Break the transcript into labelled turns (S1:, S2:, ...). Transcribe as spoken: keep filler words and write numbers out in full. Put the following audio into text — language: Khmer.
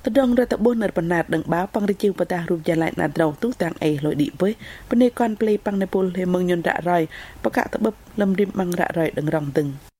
S1: ដងរដ្ឋបុននៅបណ្ណាតដឹងបាប៉ងរជាវបតារូបយ៉ាឡៃណាត់រោទូតាំងអេលុយឌីវិញបនេកនប្លេប៉ងណេពលហេមងញនរ៉ារ៉ៃបកតបលំរិមម៉ងរ៉ារ៉ៃដឹងរងទឹង